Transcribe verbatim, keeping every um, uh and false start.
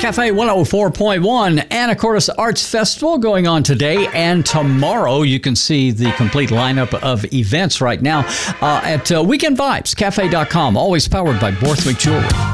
Cafe one oh four point one, Anacortes Arts Festival going on today and tomorrow. You can see the complete lineup of events right now uh, at uh, weekend vibes cafe dot com, always powered by Borthwick Jewelry.